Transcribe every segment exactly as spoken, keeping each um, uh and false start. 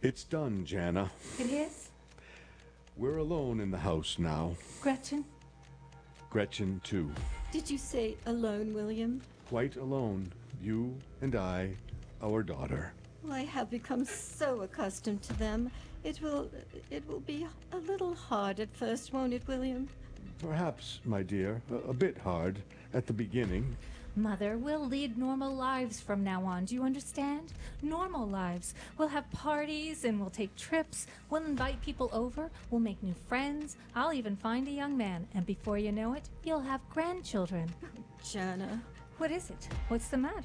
It's done, Jana. It is? We're alone in the house now. Gretchen? Gretchen, too. Did you say alone, William? Quite alone. You and I, our daughter. Well, I have become so accustomed to them. It will... it will be a little hard at first, won't it, William? Perhaps, my dear, a, a bit hard at the beginning. Mother, we'll lead normal lives from now on. Do you understand? Normal lives. We'll have parties and we'll take trips. We'll invite people over. We'll make new friends. I'll even find a young man. And before you know it, you'll have grandchildren. Jana, What is it? What's the matter?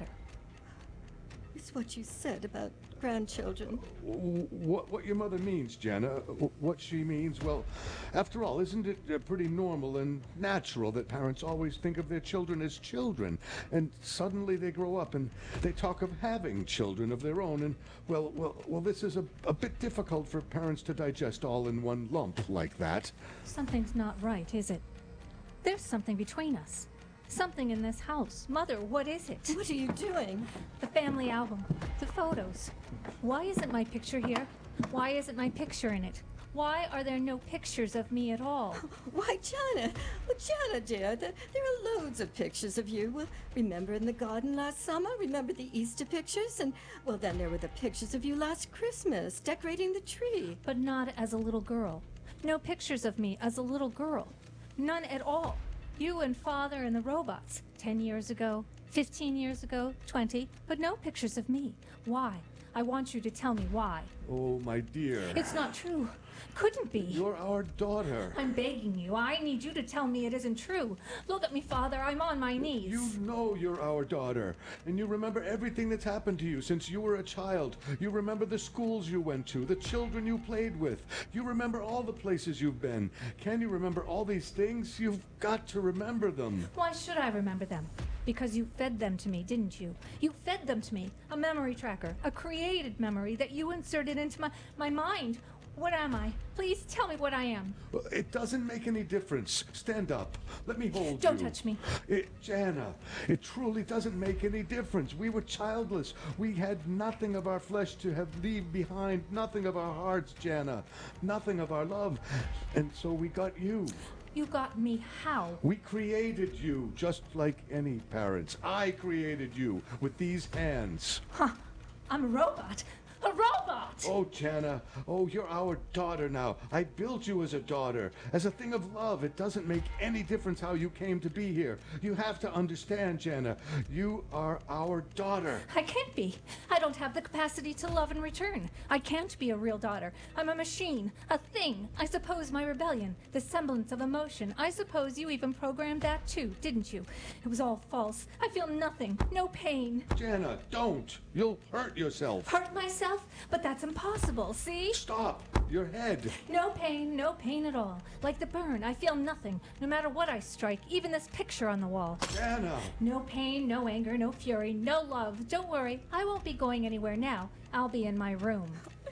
it's what you said about grandchildren. W- What, what your mother means, Jana, w- what she means, well, after all, isn't it uh, pretty normal and natural that parents always think of their children as children, and suddenly they grow up and they talk of having children of their own, and, well, well, well, this is a, a bit difficult for parents to digest all in one lump like that. Something's not right, is it? There's something between us. Something in this house. Mother, what is it? What are you doing? The family album. The photos. Why isn't my picture here? Why isn't my picture in it? Why are there no pictures of me at all? Why, Jana, well, Jana, dear, there, there are loads of pictures of you. Well, remember in the garden last summer? Remember the Easter pictures? And, well, then there were the pictures of you last Christmas, decorating the tree. But not as a little girl. No pictures of me as a little girl. None at all. You and Father and the robots. Ten years ago, fifteen years ago, twenty, but no pictures of me. Why? I want you to tell me why. Oh, my dear. It's not true. Couldn't be. You're our daughter. I'm begging you. I need you to tell me it isn't true. Look at me, Father. I'm on my knees. You know you're our daughter, and you remember everything that's happened to you since you were a child. You remember the schools you went to, the children you played with. You remember all the places you've been. Can you remember all these things? You've got to remember them. Why should I remember them? Because you fed them to me, didn't you? You fed them to me. A memory tracker. A created memory that you inserted into my, my mind. What am I? Please tell me what I am. Well, it doesn't make any difference. Stand up. Let me hold Don't you. touch me. It, Jana, it truly doesn't make any difference. We were childless. We had nothing of our flesh to have leave behind, nothing of our hearts, Jana, nothing of our love. And so we got you. You got me how? We created you, just like any parents. I created you with these hands. Huh. I'm a robot. A robot! Oh, Jana, oh, you're our daughter now. I built you as a daughter, as a thing of love. It doesn't make any difference how you came to be here. You have to understand, Jana. You are our daughter. I can't be. I don't have the capacity to love in return. I can't be a real daughter. I'm a machine, a thing. I suppose my rebellion, the semblance of emotion, I suppose you even programmed that too, didn't you? It was all false. I feel nothing, no pain. Jana, don't. You'll hurt yourself. Hurt myself? But that's impossible, see? Stop. Your head. No pain, no pain at all. Like the burn, I feel nothing, no matter what I strike, even this picture on the wall. Jana. No pain, no anger, no fury, no love. Don't worry, I won't be going anywhere now. I'll be in my room.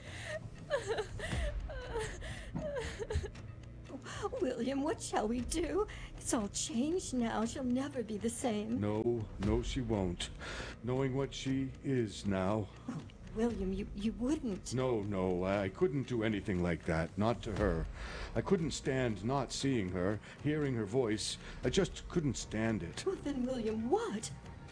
William, what shall we do? It's all changed now. She'll never be the same. No, no, she won't. Knowing what she is now. Oh, William, you, you wouldn't. No, no, I couldn't do anything like that. Not to her. I couldn't stand not seeing her, hearing her voice. I just couldn't stand it. Well, then, William, what?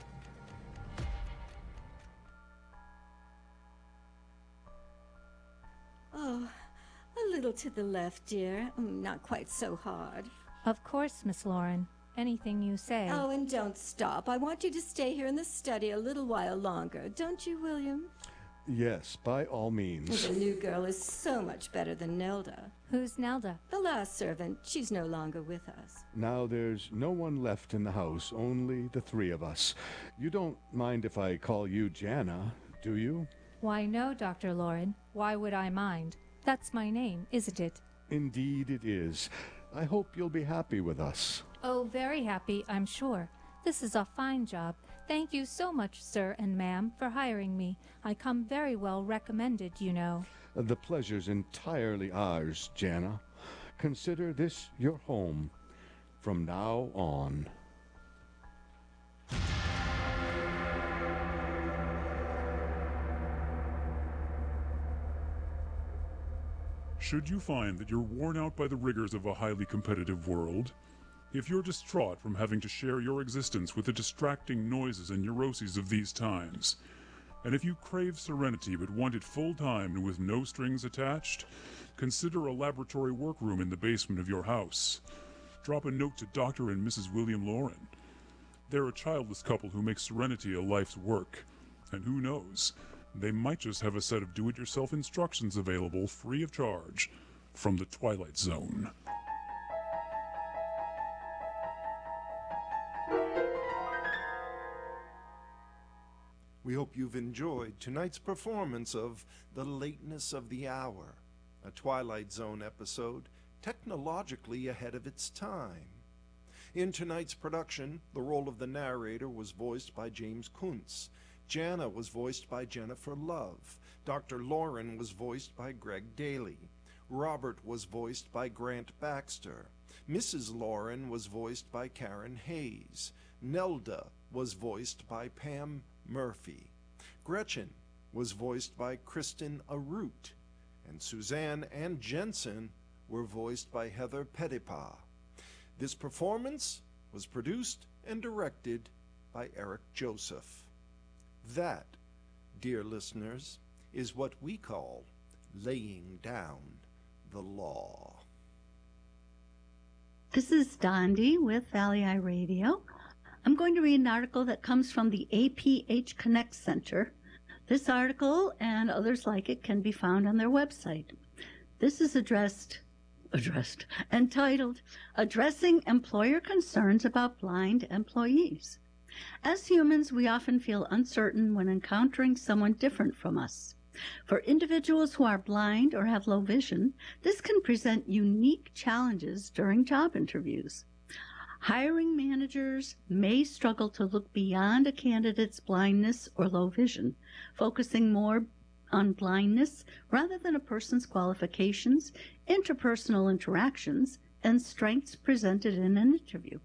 Oh, a little to the left, dear. Mm, Not quite so hard. Of course, Miss Lauren. Anything you say. Oh, and don't stop. I want you to stay here in the study a little while longer. Don't you, William? Yes, by all means. The new girl is so much better than Nelda. Who's Nelda? The last servant. She's no longer with us. Now there's no one left in the house, only the three of us. You don't mind if I call you Jana, do you? Why, no, Doctor Lauren. Why would I mind? That's my name, isn't it? Indeed it is. I hope you'll be happy with us. Oh, very happy, I'm sure. This is a fine job. Thank you so much, sir and ma'am, for hiring me. I come very well recommended, you know. The pleasure's entirely ours, Jana. Consider this your home from now on. Should you find that you're worn out by the rigors of a highly competitive world, if you're distraught from having to share your existence with the distracting noises and neuroses of these times, and if you crave serenity but want it full-time and with no strings attached, consider a laboratory workroom in the basement of your house. Drop a note to Doctor and Missus William Lauren. They're a childless couple who make serenity a life's work. And who knows, they might just have a set of do-it-yourself instructions available free of charge from the Twilight Zone. We hope you've enjoyed tonight's performance of The Lateness of the Hour, a Twilight Zone episode technologically ahead of its time. In tonight's production, the role of the narrator was voiced by James Kuntz. Jana was voiced by Jennifer Love. Doctor Lauren was voiced by Greg Daly. Robert was voiced by Grant Baxter. Missus Lauren was voiced by Karen Hayes. Nelda was voiced by Pam Murphy. Gretchen was voiced by Kristen Arute. And Suzanne and Jensen were voiced by Heather Petipa. This performance was produced and directed by Eric Joseph. That, dear listeners, is what we call laying down the law. This is Dondi with Valley Eye Radio. I'm going to read an article that comes from the A P H Connect Center. This article and others like it can be found on their website. This is addressed, addressed, entitled, Addressing Employer Concerns About Blind Employees. As humans, we often feel uncertain when encountering someone different from us. For individuals who are blind or have low vision, this can present unique challenges during job interviews. Hiring managers may struggle to look beyond a candidate's blindness or low vision, focusing more on blindness rather than a person's qualifications, interpersonal interactions, and strengths presented in an interview.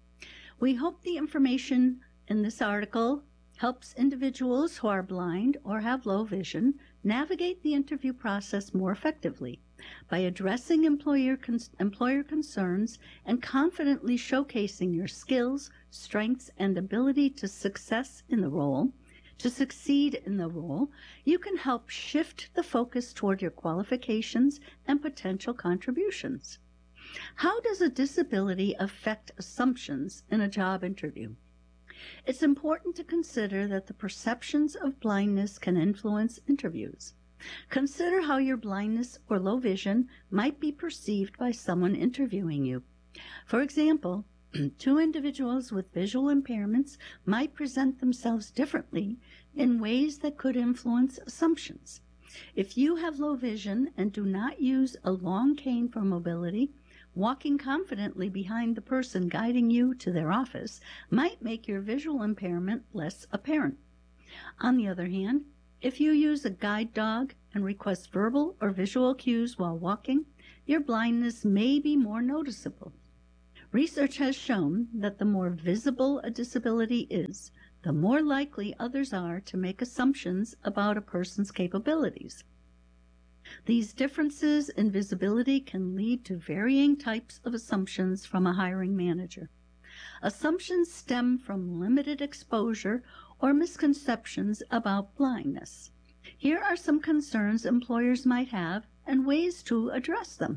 We hope the information in this article helps individuals who are blind or have low vision navigate the interview process more effectively by addressing employer, con- employer concerns and confidently showcasing your skills, strengths, and ability to success in the role. To succeed in the role, you can help shift the focus toward your qualifications and potential contributions. How does a disability affect assumptions in a job interview? It's important to consider that the perceptions of blindness can influence interviews. Consider how your blindness or low vision might be perceived by someone interviewing you. For example, two individuals with visual impairments might present themselves differently in ways that could influence assumptions. If you have low vision and do not use a long cane for mobility, walking confidently behind the person guiding you to their office might make your visual impairment less apparent. On the other hand, if you use a guide dog and request verbal or visual cues while walking, your blindness may be more noticeable. Research has shown that the more visible a disability is, the more likely others are to make assumptions about a person's capabilities. These differences in visibility can lead to varying types of assumptions from a hiring manager. Assumptions stem from limited exposure or misconceptions about blindness. Here are some concerns employers might have and ways to address them.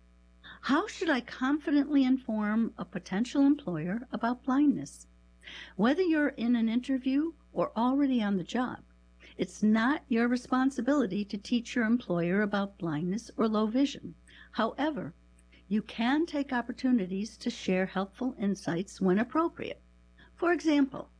How should I confidently inform a potential employer about blindness? Whether you're in an interview or already on the job, it's not your responsibility to teach your employer about blindness or low vision. However, you can take opportunities to share helpful insights when appropriate. For example,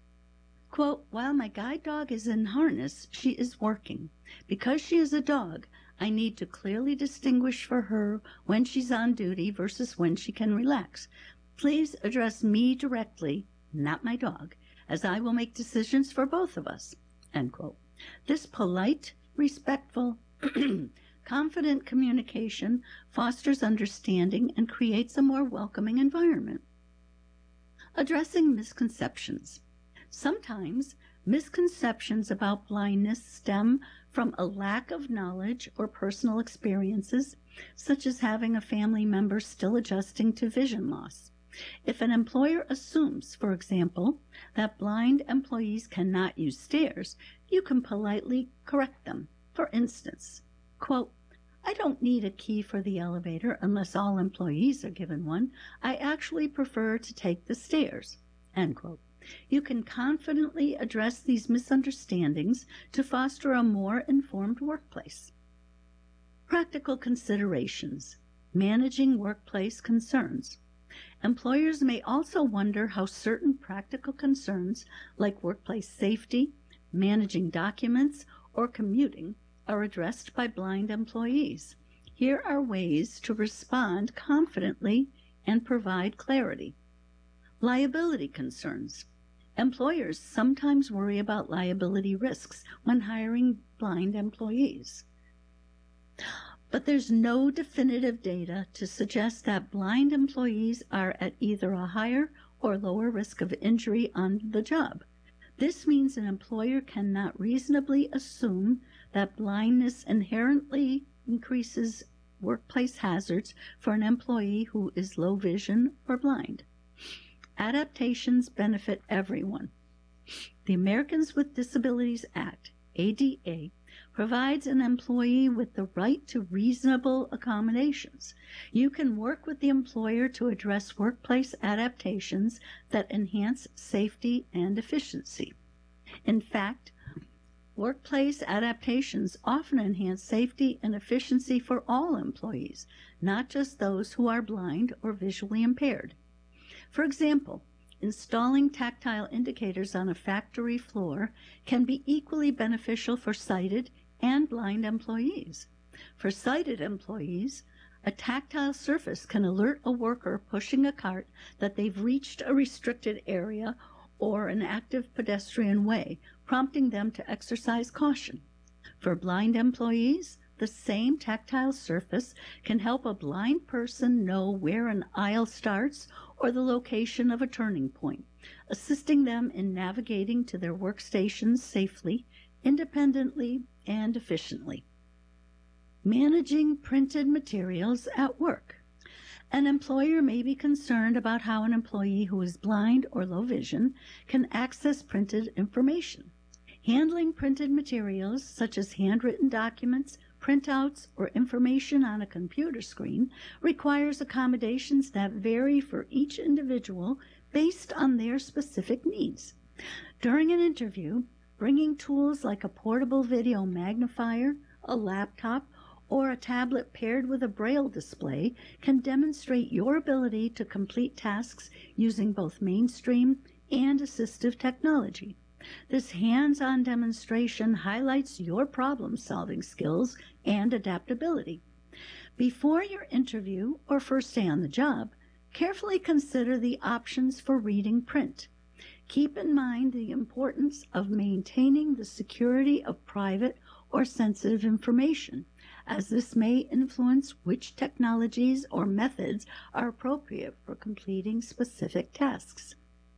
quote, "While my guide dog is in harness, she is working. Because she is a dog, I need to clearly distinguish for her when she's on duty versus when she can relax. Please address me directly, not my dog, as I will make decisions for both of us." End quote. This polite, respectful, confident communication fosters understanding and creates a more welcoming environment. Addressing misconceptions. Sometimes Misconceptions about blindness stem from a lack of knowledge or personal experiences, such as having a family member still adjusting to vision loss. If an employer assumes, for example, that blind employees cannot use stairs, you can politely correct them. For instance, quote, "I don't need a key for the elevator unless all employees are given one. I actually prefer to take the stairs," end quote. You can confidently address these misunderstandings to foster a more informed workplace. Practical considerations. Managing workplace concerns. Employers may also wonder how certain practical concerns like workplace safety, managing documents, or commuting are addressed by blind employees. Here are ways to respond confidently and provide clarity. Liability concerns. Employers sometimes worry about liability risks when hiring blind employees. But there's no definitive data to suggest that blind employees are at either a higher or lower risk of injury on the job. This means an employer cannot reasonably assume that blindness inherently increases workplace hazards for an employee who is low vision or blind. Adaptations benefit everyone. The Americans with Disabilities Act, A D A, provides an employee with the right to reasonable accommodations. You can work with the employer to address workplace adaptations that enhance safety and efficiency. In fact, workplace adaptations often enhance safety and efficiency for all employees, not just those who are blind or visually impaired. For example, installing tactile indicators on a factory floor can be equally beneficial for sighted and blind employees. For sighted employees, a tactile surface can alert a worker pushing a cart that they've reached a restricted area or an active pedestrian way, prompting them to exercise caution. For blind employees, the same tactile surface can help a blind person know where an aisle starts or the location of a turning point, assisting them in navigating to their workstations safely, independently, and efficiently. Managing printed materials at work. An employer may be concerned about how an employee who is blind or low vision can access printed information. Handling printed materials, such as handwritten documents, printouts, or information on a computer screen, requires accommodations that vary for each individual based on their specific needs. During an interview, bringing tools like a portable video magnifier, a laptop, or a tablet paired with a braille display can demonstrate your ability to complete tasks using both mainstream and assistive technology. This hands-on demonstration highlights your problem-solving skills and adaptability. Before your interview or first day on the job, carefully consider the options for reading print. Keep in mind the importance of maintaining the security of private or sensitive information, as this may influence which technologies or methods are appropriate for completing specific tasks.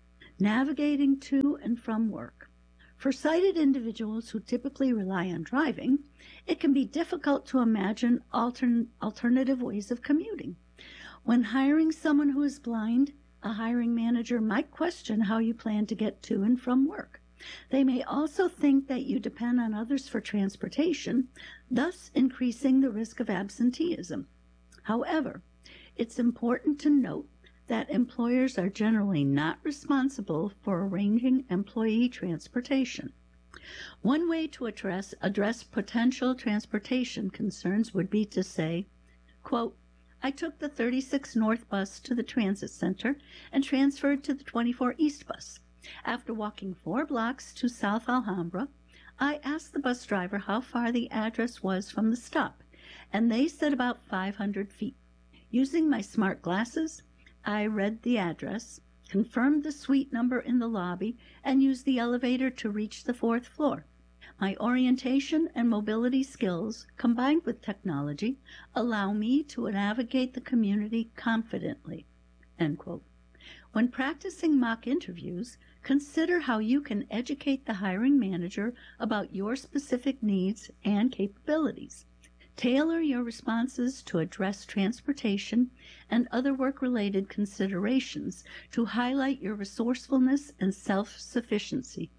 Navigating to and from work. For sighted individuals who typically rely on driving, it can be difficult to imagine altern- alternative ways of commuting. When hiring someone who is blind, a hiring manager might question how you plan to get to and from work. They may also think that you depend on others for transportation, thus increasing the risk of absenteeism. However, it's important to note that employers are generally not responsible for arranging employee transportation. One way to address, address potential transportation concerns would be to say, quote, "I took the thirty-six North bus to the transit center and transferred to the twenty-four East bus. After walking four blocks to South Alhambra, I asked the bus driver how far the address was from the stop, and they said about five hundred feet. Using my smart glasses, I read the address, confirmed the suite number in the lobby, and used the elevator to reach the fourth floor. My orientation and mobility skills, combined with technology, allow me to navigate the community confidently." End quote. When practicing mock interviews, consider how you can educate the hiring manager about your specific needs and capabilities. Tailor your responses to address transportation and other work-related considerations to highlight your resourcefulness and self-sufficiency.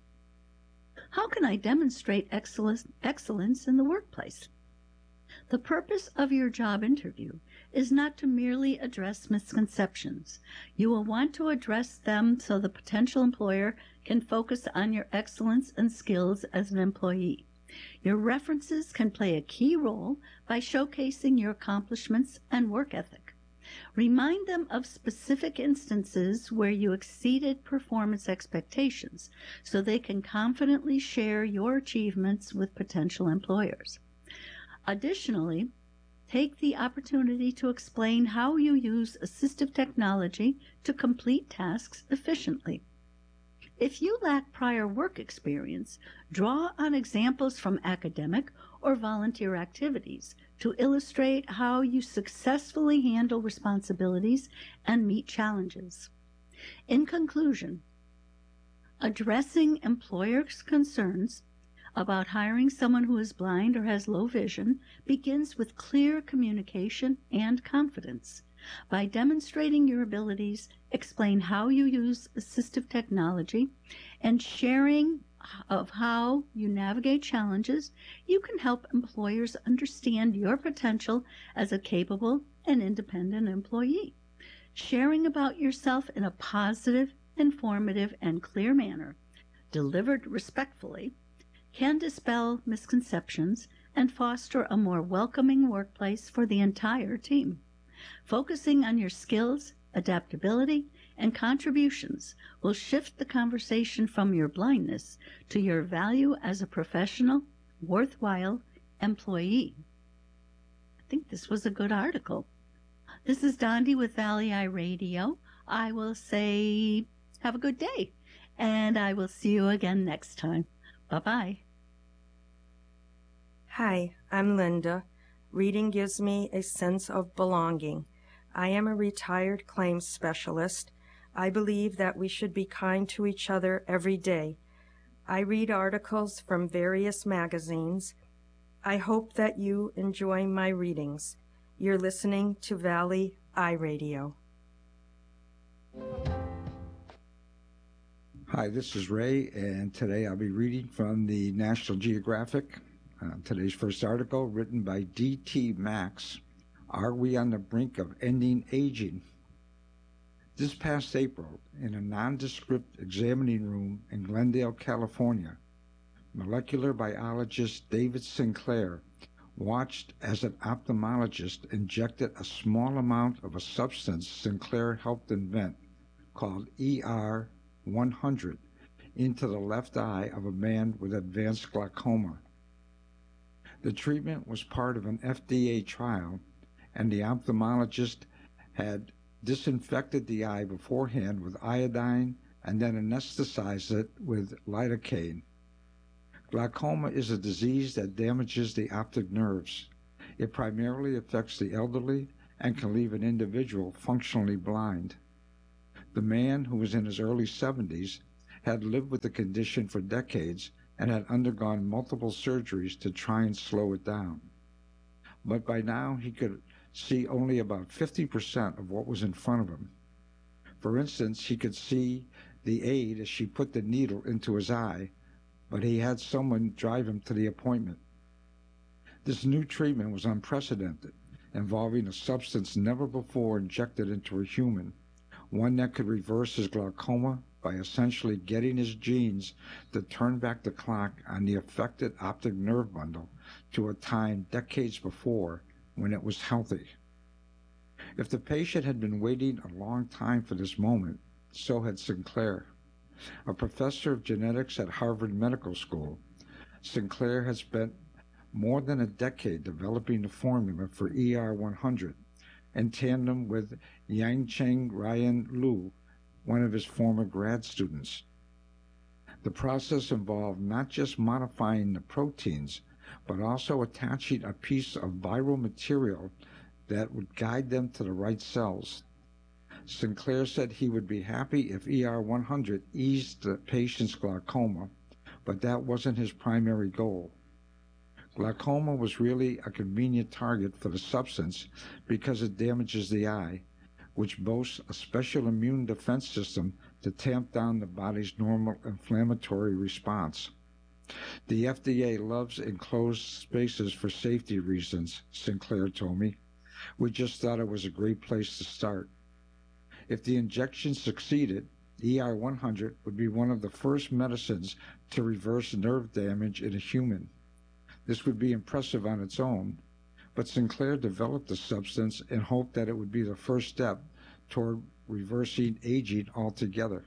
How can I demonstrate excellence, excellence in the workplace? The purpose of your job interview is not to merely address misconceptions. You will want to address them so the potential employer can focus on your excellence and skills as an employee. Your references can play a key role by showcasing your accomplishments and work ethic. Remind them of specific instances where you exceeded performance expectations so they can confidently share your achievements with potential employers. Additionally, take the opportunity to explain how you use assistive technology to complete tasks efficiently. If you lack prior work experience, draw on examples from academic or volunteer activities to illustrate how you successfully handle responsibilities and meet challenges. In conclusion, addressing employers' concerns about hiring someone who is blind or has low vision begins with clear communication and confidence. By demonstrating your abilities, explain how you use assistive technology, and sharing of how you navigate challenges, you can help employers understand your potential as a capable and independent employee. Sharing about yourself in a positive, informative, and clear manner, delivered respectfully, can dispel misconceptions and foster a more welcoming workplace for the entire team. Focusing on your skills, adaptability, and contributions will shift the conversation from your blindness to your value as a professional, worthwhile employee. I think this was a good article. This is Dondi with Valley Eye Radio. I will say have a good day, and I will see you again next time. Bye-bye. Hi, I'm Linda. Reading gives me a sense of belonging. I am a retired claims specialist. I believe that we should be kind to each other every day. I read articles from various magazines. I hope that you enjoy my readings. You're listening to Valley Eye Radio. Hi, this is Ray, and today I'll be reading from the National Geographic. Uh, today's first article, written by D T Max, Are We on the Brink of Ending Aging? This past April, in a nondescript examining room in Glendale, California, molecular biologist David Sinclair watched as an ophthalmologist injected a small amount of a substance Sinclair helped invent called E R one hundred into the left eye of a man with advanced glaucoma. The treatment was part of an F D A trial, and the ophthalmologist had disinfected the eye beforehand with iodine and then anesthetized it with lidocaine. Glaucoma is a disease that damages the optic nerves. It primarily affects the elderly and can leave an individual functionally blind. The man, who was in his early seventies, had lived with the condition for decades and had undergone multiple surgeries to try and slow it down. But by now he could see only about fifty percent of what was in front of him. For instance, he could see the aide as she put the needle into his eye, but he had someone drive him to the appointment. This new treatment was unprecedented, involving a substance never before injected into a human, one that could reverse his glaucoma by essentially getting his genes to turn back the clock on the affected optic nerve bundle to a time decades before when it was healthy. If the patient had been waiting a long time for this moment, so had Sinclair. A professor of genetics at Harvard Medical School, Sinclair had spent more than a decade developing the formula for E R one hundred in tandem with Yangcheng Ryan Liu, one of his former grad students. The process involved not just modifying the proteins, but also attaching a piece of viral material that would guide them to the right cells. Sinclair said he would be happy if E R one hundred eased the patient's glaucoma, but that wasn't his primary goal. Glaucoma was really a convenient target for the substance because it damages the eye, which boasts a special immune defense system to tamp down the body's normal inflammatory response. The F D A loves enclosed spaces for safety reasons, Sinclair told me. We just thought it was a great place to start. If the injection succeeded, E R one hundred would be one of the first medicines to reverse nerve damage in a human. This would be impressive on its own, but Sinclair developed the substance and hoped that it would be the first step toward reversing aging altogether.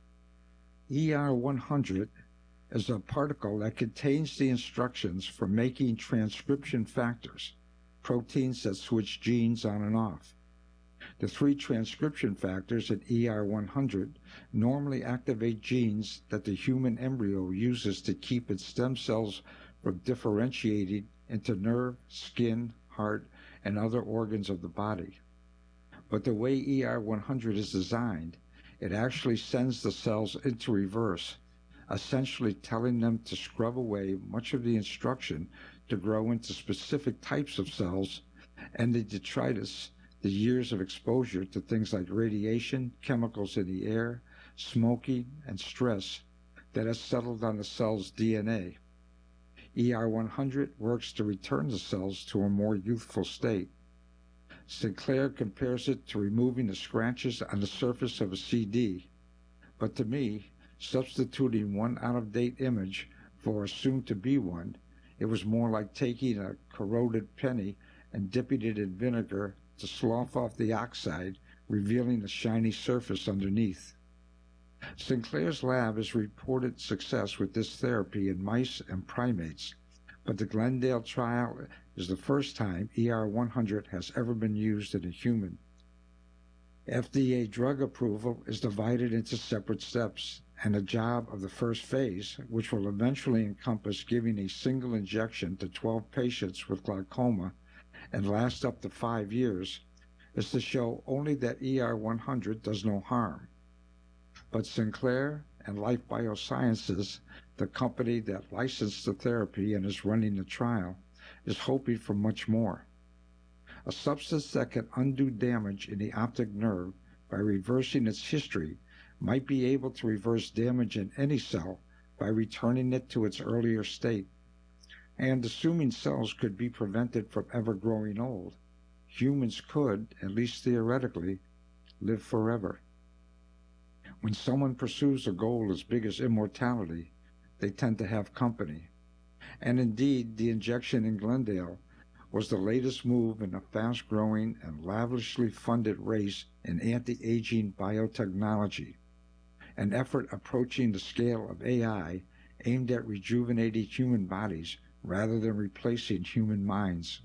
E R one hundred is a particle that contains the instructions for making transcription factors, proteins that switch genes on and off. The three transcription factors in E R one hundred normally activate genes that the human embryo uses to keep its stem cells from differentiating into nerve, skin, heart, and other organs of the body. But the way E R one hundred is designed, it actually sends the cells into reverse, essentially telling them to scrub away much of the instruction to grow into specific types of cells and the detritus, the years of exposure to things like radiation, chemicals in the air, smoking, and stress that has settled on the cell's D N A. E R one hundred works to return the cells to a more youthful state. Sinclair compares it to removing the scratches on the surface of a C D, but to me, substituting one out-of-date image for a soon-to-be one, it was more like taking a corroded penny and dipping it in vinegar to slough off the oxide, revealing the shiny surface underneath. Sinclair's lab has reported success with this therapy in mice and primates, but the Glendale trial is the first time E R one hundred has ever been used in a human. F D A drug approval is divided into separate steps, and the job of the first phase, which will eventually encompass giving a single injection to twelve patients with glaucoma and last up to five years, is to show only that E R one hundred does no harm. But Sinclair and Life Biosciences, the company that licensed the therapy and is running the trial, is hoping for much more. A substance that can undo damage in the optic nerve by reversing its history might be able to reverse damage in any cell by returning it to its earlier state. And assuming cells could be prevented from ever growing old, humans could, at least theoretically, live forever. When someone pursues a goal as big as immortality, they tend to have company. And indeed, the injection in Glendale was the latest move in a fast-growing and lavishly funded race in anti-aging biotechnology, an effort approaching the scale of A I aimed at rejuvenating human bodies rather than replacing human minds.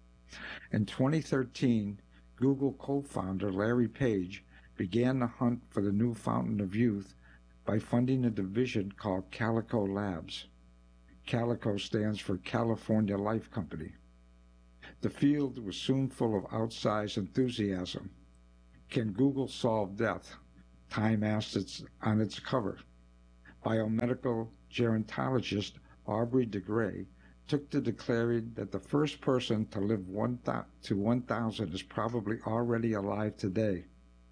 In twenty thirteen, Google co-founder Larry Page began the hunt for the new fountain of youth by funding a division called Calico Labs. Calico stands for California Life Company. The field was soon full of outsized enthusiasm. Can Google solve death? Time asked its, on its cover. Biomedical gerontologist Aubrey de Grey took to declaring that the first person to live one th- to one thousand is probably already alive today.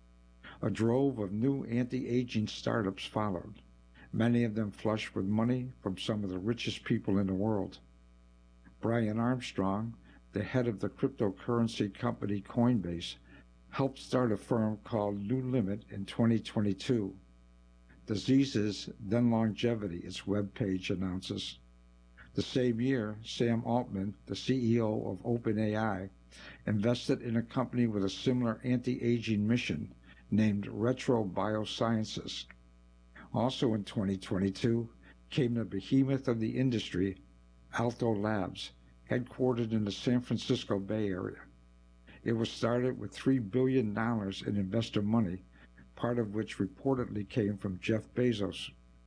A drove of new anti-aging startups followed, many of them flush with money from some of the richest people in the world. Brian Armstrong, the head of the cryptocurrency company Coinbase, helped start a firm called New Limit in twenty twenty-two. Diseases, then longevity, its webpage announces. The same year, Sam Altman, the C E O of OpenAI, invested in a company with a similar anti-aging mission named Retro Biosciences. Also in twenty twenty-two came the behemoth of the industry, Alto Labs, headquartered in the San Francisco Bay Area. It was started with three billion dollars in investor money, part of which reportedly came from Jeff Bezos.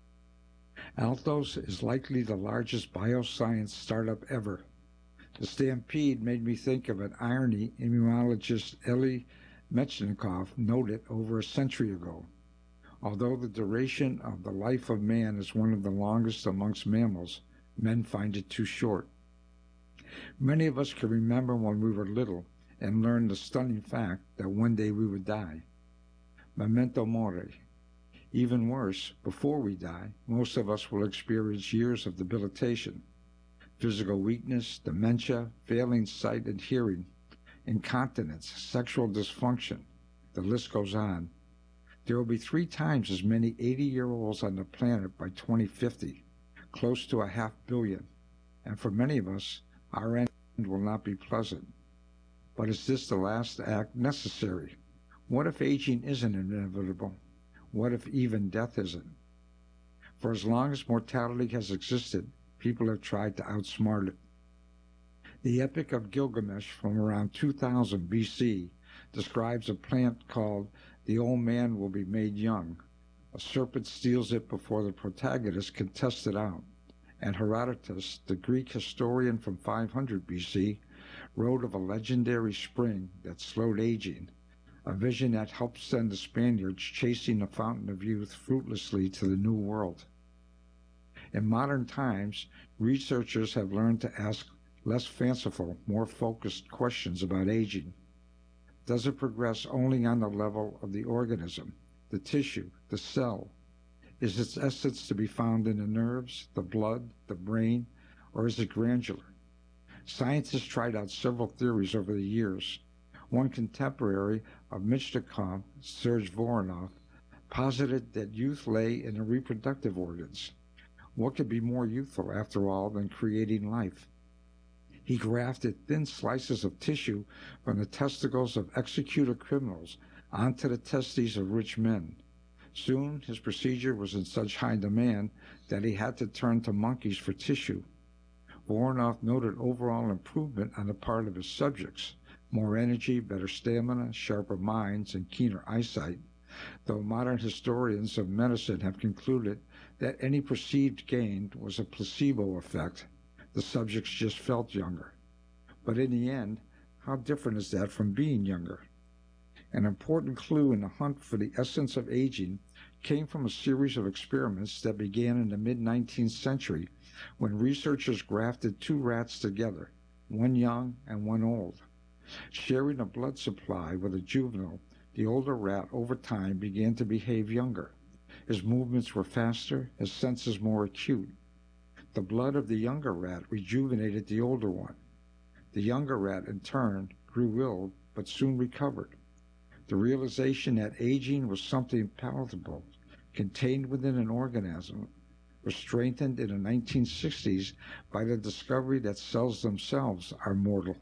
Altos is likely the largest bioscience startup ever. The stampede made me think of an irony immunologist Elie Metchnikoff noted over a century ago. Although the duration of the life of man is one of the longest amongst mammals, men find it too short. Many of us can remember when we were little and learned the stunning fact that one day we would die. Memento mori. Even worse, before we die, most of us will experience years of debilitation, physical weakness, dementia, failing sight and hearing, incontinence, sexual dysfunction. The list goes on. There will be three times as many eighty-year-olds on the planet by twenty fifty, close to a half billion. And for many of us, our end will not be pleasant. But is this the last act necessary? What if aging isn't inevitable? What if even death isn't? For as long as mortality has existed, people have tried to outsmart it. The Epic of Gilgamesh from around two thousand B C describes a plant called the old man will be made young. A serpent steals it before the protagonist can test it out. And Herodotus, the Greek historian from five hundred B C, wrote of a legendary spring that slowed aging, a vision that helped send the Spaniards chasing the fountain of youth fruitlessly to the New World. In modern times, researchers have learned to ask less fanciful, more focused questions about aging. Does it progress only on the level of the organism, the tissue, the cell? Is its essence to be found in the nerves, the blood, the brain, or is it granular? Scientists tried out several theories over the years. One contemporary of Metchnikoff, Serge Voronov, posited that youth lay in the reproductive organs. What could be more youthful, after all, than creating life? He grafted thin slices of tissue from the testicles of executed criminals onto the testes of rich men. Soon his procedure was in such high demand that he had to turn to monkeys for tissue. Voronov noted overall improvement on the part of his subjects, more energy, better stamina, sharper minds, and keener eyesight, though modern historians of medicine have concluded that any perceived gain was a placebo effect. The subjects just felt younger. But in the end, how different is that from being younger? An important clue in the hunt for the essence of aging came from a series of experiments that began in the mid-nineteenth century when researchers grafted two rats together, one young and one old. Sharing a blood supply with a juvenile, the older rat over time began to behave younger. His movements were faster, his senses more acute. The blood of the younger rat rejuvenated the older one. The younger rat, in turn, grew ill but soon recovered. The realization that aging was something palatable, contained within an organism, was strengthened in the nineteen sixties by the discovery that cells themselves are mortal.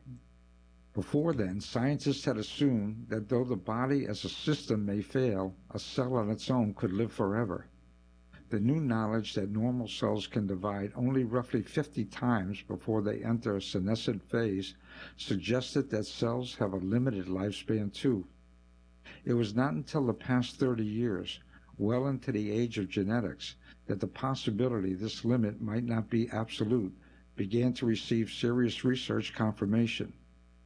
Before then, scientists had assumed that though the body as a system may fail, a cell on its own could live forever. The new knowledge that normal cells can divide only roughly fifty times before they enter a senescent phase suggested that cells have a limited lifespan too. It was not until the past thirty years, well into the age of genetics, that the possibility this limit might not be absolute began to receive serious research confirmation.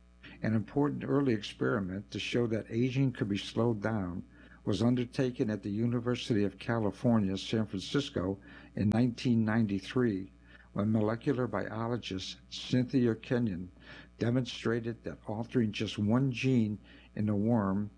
An important early experiment to show that aging could be slowed down was undertaken at the University of California, San Francisco in nineteen ninety-three, when molecular biologist Cynthia Kenyon demonstrated that altering just one gene in the worm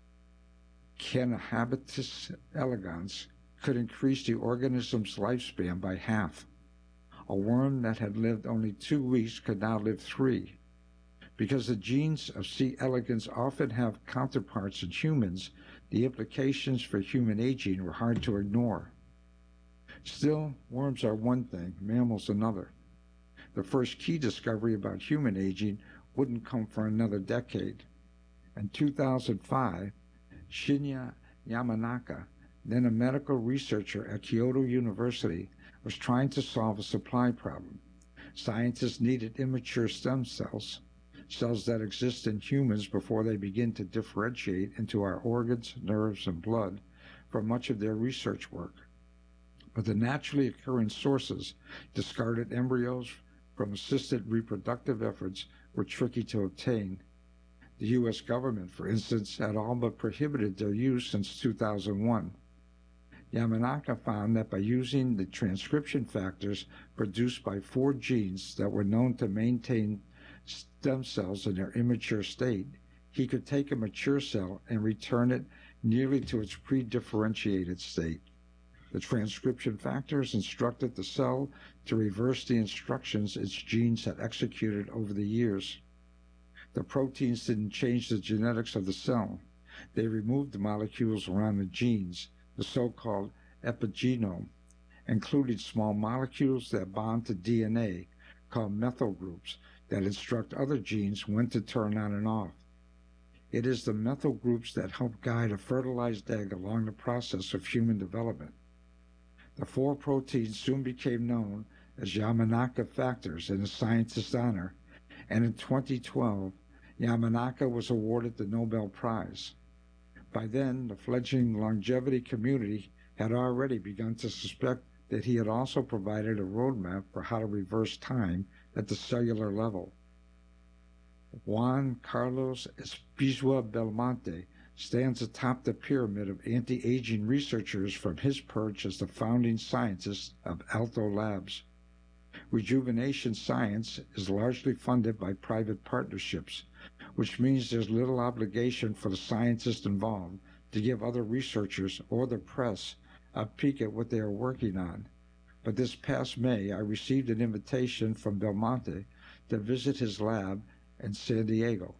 Canohabitus elegans could increase the organism's lifespan by half. A worm that had lived only two weeks could now live three. Because the genes of C. elegans often have counterparts in humans, the implications for human aging were hard to ignore. Still, worms are one thing, mammals another. The first key discovery about human aging wouldn't come for another decade. In two thousand five, Shinya Yamanaka, then a medical researcher at Kyoto University, was trying to solve a supply problem. Scientists needed immature stem cells, cells that exist in humans before they begin to differentiate into our organs, nerves, and blood, for much of their research work. But the naturally occurring sources, discarded embryos from assisted reproductive efforts, were tricky to obtain. The U S government, for instance, had all but prohibited their use since two thousand one. Yamanaka found that by using the transcription factors produced by four genes that were known to maintain stem cells in their immature state, he could take a mature cell and return it nearly to its pre-differentiated state. The transcription factors instructed the cell to reverse the instructions its genes had executed over the years. The proteins didn't change the genetics of the cell. They removed the molecules around the genes, the so-called epigenome, including small molecules that bond to D N A, called methyl groups, that instruct other genes when to turn on and off. It is the methyl groups that help guide a fertilized egg along the process of human development. The four proteins soon became known as Yamanaka factors in the scientist's honor, and in twenty twelve, Yamanaka was awarded the Nobel Prize. By then, the fledgling longevity community had already begun to suspect that he had also provided a roadmap for how to reverse time at the cellular level. Juan Carlos Espizua Belmonte stands atop the pyramid of anti-aging researchers from his perch as the founding scientist of Alto Labs. Rejuvenation science is largely funded by private partnerships, which means there's little obligation for the scientists involved to give other researchers or the press a peek at what they are working on. But this past May, I received an invitation from Belmonte to visit his lab in San Diego.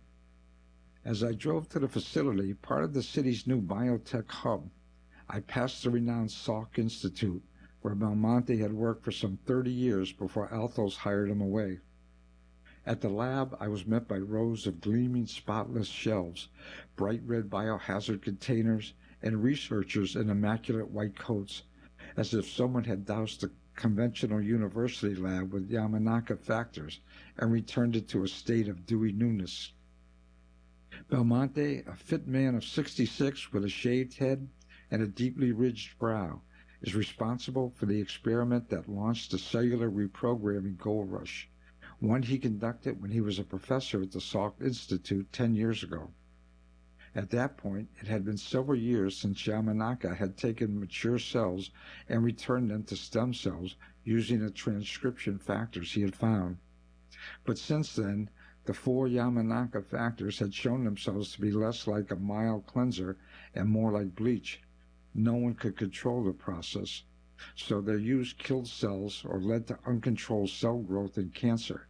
As I drove to the facility, part of the city's new biotech hub, I passed the renowned Salk Institute, where Belmonte had worked for some thirty years before Altos hired him away. At the lab, I was met by rows of gleaming, spotless shelves, bright red biohazard containers, and researchers in immaculate white coats, as if someone had doused the conventional university lab with Yamanaka factors and returned it to a state of dewy newness. Belmonte, a fit man of sixty-six with a shaved head and a deeply ridged brow, is responsible for the experiment that launched the cellular reprogramming gold rush, one he conducted when he was a professor at the Salk Institute ten years ago. At that point, it had been several years since Yamanaka had taken mature cells and returned them to stem cells using the transcription factors he had found. But since then, the four Yamanaka factors had shown themselves to be less like a mild cleanser and more like bleach. No one could control the process, so their use killed cells or led to uncontrolled cell growth and cancer.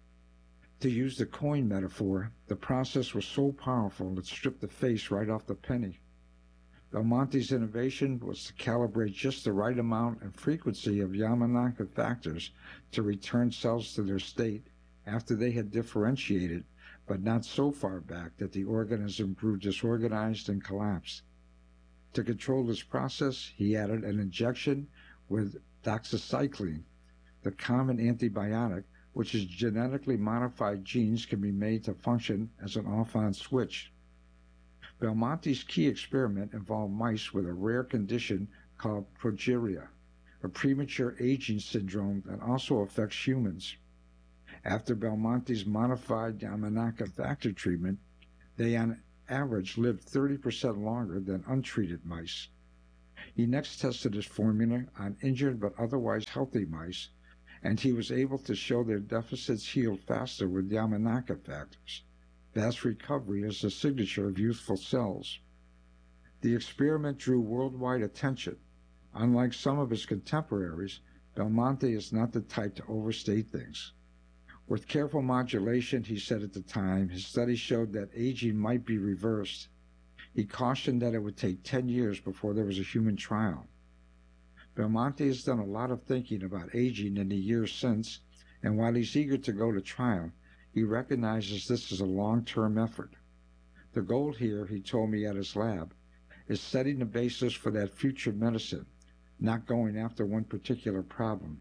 To use the coin metaphor, the process was so powerful it stripped the face right off the penny. Belmonte's innovation was to calibrate just the right amount and frequency of Yamanaka factors to return cells to their state after they had differentiated, but not so far back that the organism grew disorganized and collapsed. To control this process, he added an injection with doxycycline, the common antibiotic, which is genetically modified genes can be made to function as an off-on switch. Belmonte's key experiment involved mice with a rare condition called progeria, a premature aging syndrome that also affects humans. After Belmonte's modified Yamanaka factor treatment, they on average lived thirty percent longer than untreated mice. He next tested his formula on injured but otherwise healthy mice, and he was able to show their deficits healed faster with Yamanaka factors. Fast recovery is the signature of youthful cells. The experiment drew worldwide attention. Unlike some of his contemporaries, Belmonte is not the type to overstate things. With careful modulation, he said at the time, his study showed that aging might be reversed. He cautioned that it would take ten years before there was a human trial. Belmonte has done a lot of thinking about aging in the years since, and while he's eager to go to trial, he recognizes this is a long-term effort. The goal here, he told me at his lab, is setting the basis for that future medicine, not going after one particular problem.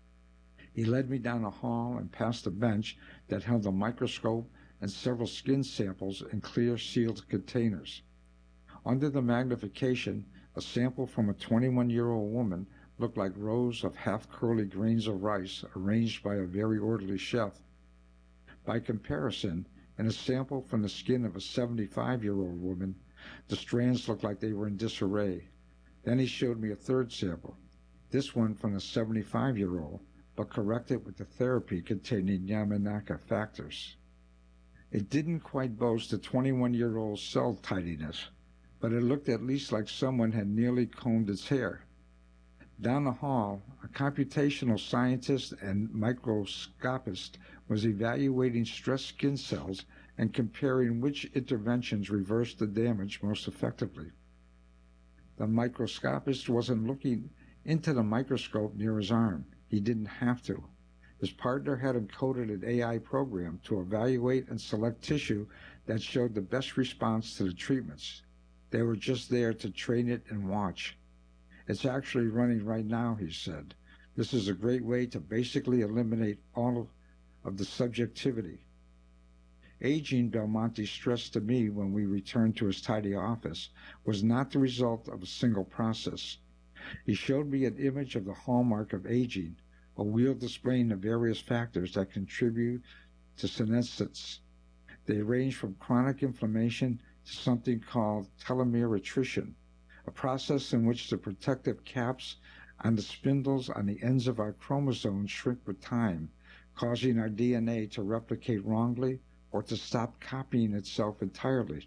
He led me down a hall and past a bench that held a microscope and several skin samples in clear sealed containers. Under the magnification, a sample from a twenty-one-year-old woman looked like rows of half-curly grains of rice arranged by a very orderly chef. By comparison, In a sample from the skin of a seventy-five-year-old woman, the strands looked like they were in disarray. Then he showed me a third sample, this one from a seventy-five-year-old, but corrected with the therapy containing Yamanaka factors. It didn't quite boast a twenty-one-year-old cell tidiness, but it looked at least like someone had nearly combed its hair. Down the hall, a computational scientist and microscopist was evaluating stressed skin cells and comparing which interventions reversed the damage most effectively. The microscopist wasn't looking into the microscope near his arm. He didn't have to. His partner had him coded an A I program to evaluate and select tissue that showed the best response to the treatments. They were just there to train it and watch. It's actually running right now, he said. This is a great way to basically eliminate all of the subjectivity. Aging, Belmonte stressed to me when we returned to his tidy office, was not the result of a single process. He showed me an image of the hallmark of aging, a wheel displaying the various factors that contribute to senescence. They range from chronic inflammation to something called telomere attrition, a process in which the protective caps on the spindles on the ends of our chromosomes shrink with time, causing our D N A to replicate wrongly or to stop copying itself entirely.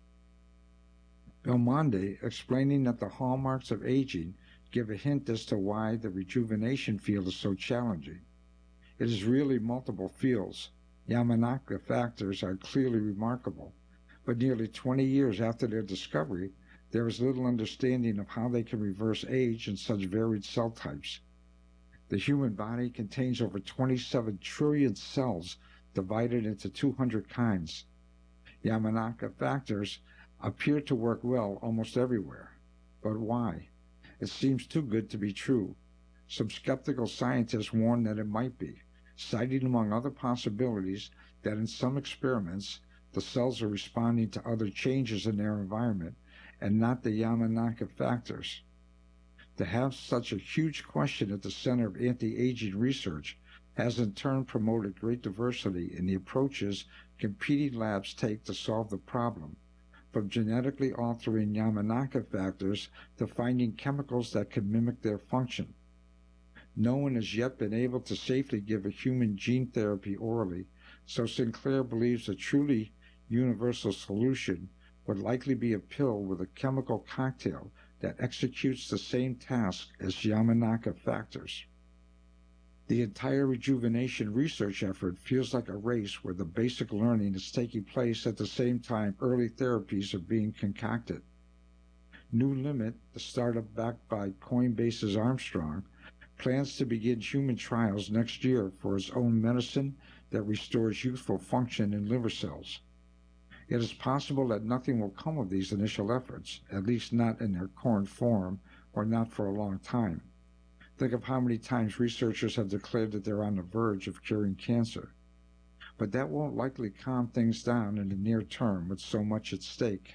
Belmonte, explaining that the hallmarks of aging give a hint as to why the rejuvenation field is so challenging. It is really multiple fields. Yamanaka factors are clearly remarkable, but nearly twenty years after their discovery, there is little understanding of how they can reverse age in such varied cell types. The human body contains over twenty-seven trillion cells divided into two hundred kinds. Yamanaka factors appear to work well almost everywhere. But why? It seems too good to be true. Some skeptical scientists warn that it might be, citing among other possibilities that in some experiments the cells are responding to other changes in their environment and not the Yamanaka factors. To have such a huge question at the center of anti-aging research has in turn promoted great diversity in the approaches competing labs take to solve the problem, from genetically altering Yamanaka factors to finding chemicals that can mimic their function. No one has yet been able to safely give a human gene therapy orally, so Sinclair believes a truly universal solution would likely be a pill with a chemical cocktail that executes the same task as Yamanaka factors. The entire rejuvenation research effort feels like a race where the basic learning is taking place at the same time early therapies are being concocted. New Limit, the startup backed by Coinbase's Armstrong, plans to begin human trials next year for its own medicine that restores youthful function in liver cells. It is possible that nothing will come of these initial efforts, at least not in their current form, or not for a long time. Think of how many times researchers have declared that they're on the verge of curing cancer. But that won't likely calm things down in the near term with so much at stake.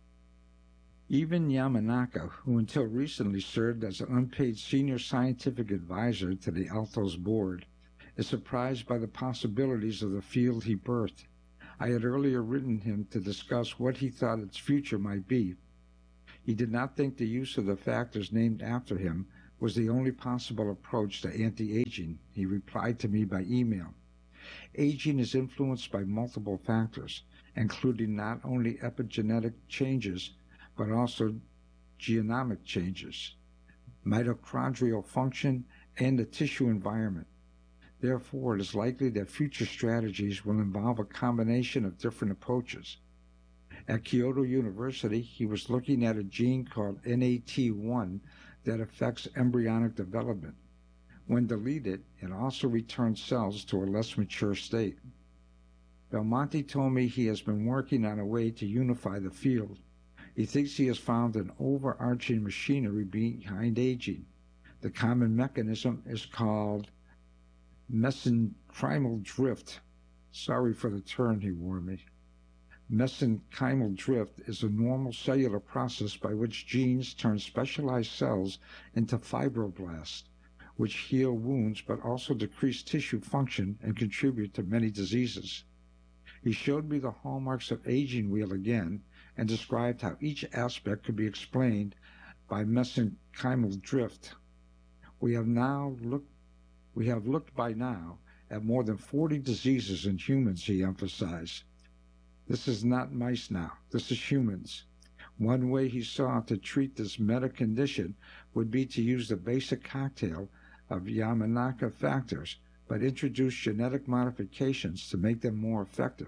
Even Yamanaka, who until recently served as an unpaid senior scientific advisor to the Altos board, is surprised by the possibilities of the field he birthed. I had earlier written him to discuss what he thought its future might be. He did not think the use of the factors named after him was the only possible approach to anti-aging. He replied to me by email. Aging is influenced by multiple factors, including not only epigenetic changes, but also genomic changes, mitochondrial function, and the tissue environment. Therefore, it is likely that future strategies will involve a combination of different approaches. At Kyoto University, he was looking at a gene called N A T one that affects embryonic development. When deleted, it also returns cells to a less mature state. Belmonte told me he has been working on a way to unify the field. He thinks he has found an overarching machinery behind aging. The common mechanism is called mesenchymal drift. Sorry for the term, he warned me. Mesenchymal drift is a normal cellular process by which genes turn specialized cells into fibroblasts, which heal wounds but also decrease tissue function and contribute to many diseases. He showed me the hallmarks of aging wheel again and described how each aspect could be explained by mesenchymal drift. We have now looked, we have looked by now at more than forty diseases in humans, he emphasized. This is not mice now, this is humans. One way he saw to treat this meta condition would be to use the basic cocktail of Yamanaka factors, but introduce genetic modifications to make them more effective.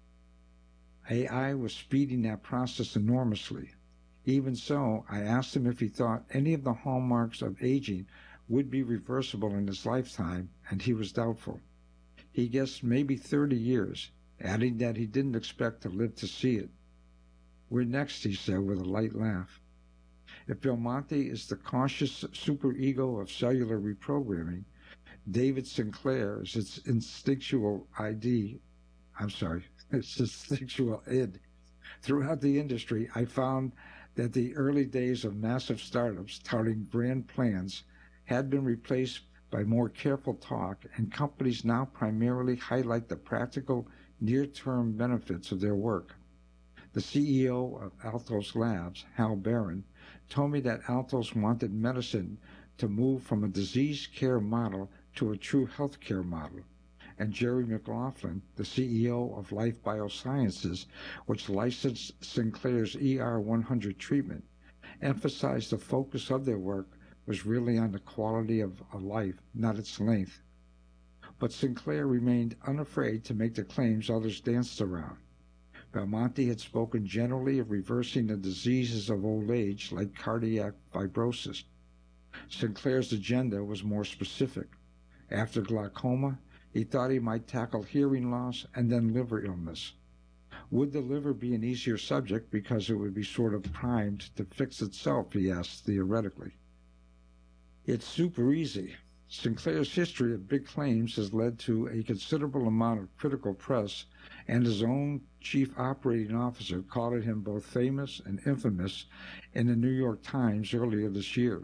A I was speeding that process enormously. Even so, I asked him if he thought any of the hallmarks of aging would be reversible in his lifetime, and he was doubtful. He guessed maybe thirty years, adding that he didn't expect to live to see it. We're next, he said with a light laugh. If Belmonte is the cautious superego of cellular reprogramming, David Sinclair is its instinctual I D, I'm sorry, its instinctual id. Throughout the industry, I found that the early days of massive startups touting grand plans had been replaced by more careful talk, and companies now primarily highlight the practical, near-term benefits of their work. The C E O of Altos Labs, Hal Barron, told me that Altos wanted medicine to move from a disease care model to a true health care model. And Jerry McLaughlin, the C E O of Life Biosciences, which licensed Sinclair's E R one hundred treatment, emphasized the focus of their work was really on the quality of a life, not its length. But Sinclair remained unafraid to make the claims others danced around. Belmonte had spoken generally of reversing the diseases of old age like cardiac fibrosis. Sinclair's agenda was more specific. After glaucoma, he thought he might tackle hearing loss and then liver illness. Would the liver be an easier subject because it would be sort of primed to fix itself, he asked theoretically. It's super easy. Sinclair's history of big claims has led to a considerable amount of critical press, and his own chief operating officer called him both famous and infamous in the New York Times earlier this year.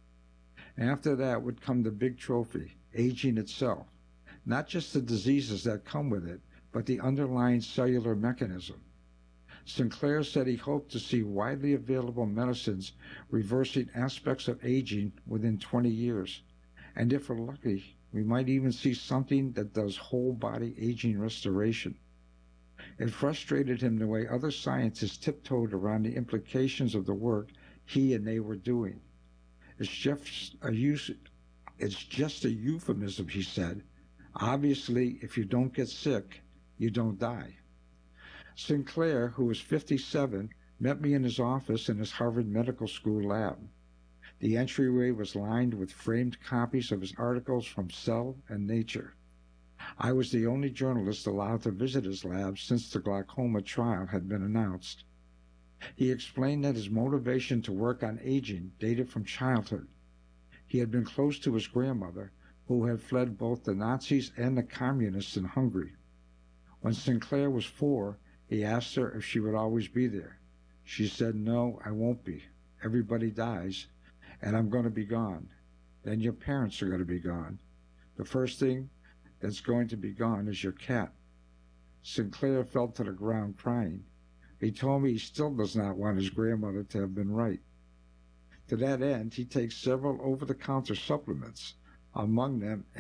After that would come the big trophy, aging itself. Not just the diseases that come with it, but the underlying cellular mechanism. Sinclair said he hoped to see widely available medicines reversing aspects of aging within twenty years. And if we're lucky, we might even see something that does whole-body aging restoration. It frustrated him the way other scientists tiptoed around the implications of the work he and they were doing. It's just a use, it's just a euphemism, he said. Obviously, if you don't get sick, you don't die. Sinclair, who was fifty-seven, met me in his office in his Harvard Medical School lab. The entryway was lined with framed copies of his articles from Cell and Nature. I was the only journalist allowed to visit his lab since the glaucoma trial had been announced. He explained that his motivation to work on aging dated from childhood. He had been close to his grandmother, who had fled both the Nazis and the communists in Hungary. When Sinclair was four, he asked her if she would always be there. She said, "No, I won't be. Everybody dies, and I'm going to be gone. Then your parents are going to be gone. The first thing that's going to be gone is your cat." Sinclair fell to the ground crying. He told me he still does not want his grandmother to have been right. To that end, he takes several over-the-counter supplements, among them